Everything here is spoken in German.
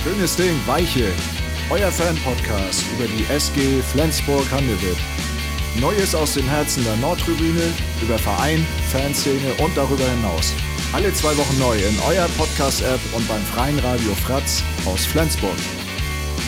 Schönes Ding, Weiche. Euer Fan-Podcast über die SG Flensburg-Handewitt. Neues aus dem Herzen der Nordtribüne, über Verein, Fanszene und darüber hinaus. Alle 2 Wochen neu in eurer Podcast-App und beim freien Radio Fratz aus Flensburg.